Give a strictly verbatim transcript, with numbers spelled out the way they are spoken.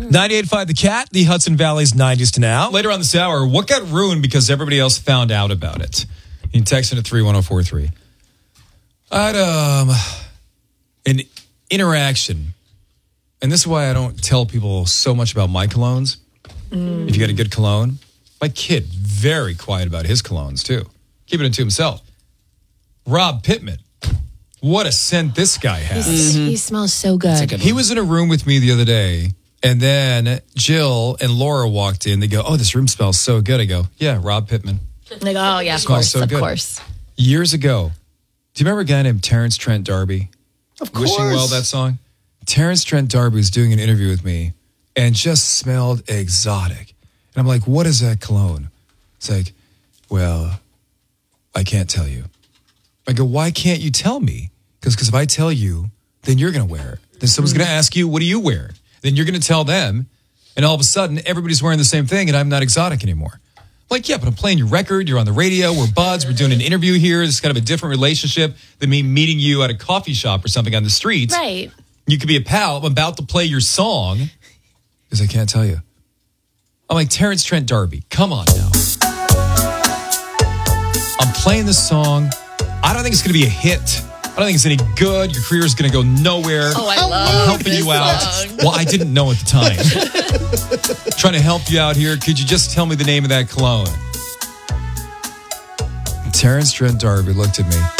ninety-eight point five The Cat, the Hudson Valley's nineties to now. Later on this hour, what got ruined because everybody else found out about it? You can text in at three one oh four three. I had um, an interaction, and this is why I don't tell people so much about my colognes. Mm. If you got a good cologne. My kid, very quiet about his colognes, too. Keeping it to himself. Rob Pittman. What a scent this guy has. Mm-hmm. He smells so good. He was in a room with me the other day, and then Jill and Laura walked in. They go, oh, this room smells so good. I go, yeah, Rob Pittman. They go, oh, yeah, of smells course, so of good. course. Years ago, do you remember a guy named Terrence Trent D'Arby? Of course. Wishing Well, that song? Terrence Trent D'Arby was doing an interview with me and just smelled exotic. And I'm like, what is that cologne? It's like, well, I can't tell you. I go, why can't you tell me? Because if I tell you, then you're going to wear it. Then someone's going to ask you, what do you wear? Then you're going to tell them. And all of a sudden, everybody's wearing the same thing and I'm not exotic anymore. I'm like, yeah, but I'm playing your record. You're on the radio. We're buds. We're doing an interview here. It's kind of a different relationship than me meeting you at a coffee shop or something on the streets. Right. You could be a pal. I'm about to play your song. Because I can't tell you. I'm like, Terrence Trent D'Arby, come on now. I'm playing this song. I don't think it's going to be a hit. I don't think it's any good. Your career is going to go nowhere. Oh, I love I'm helping this you out. song. Well, I didn't know at the time. Trying to help you out here. Could you just tell me the name of that cologne? And Terrence Trent D'Arby looked at me.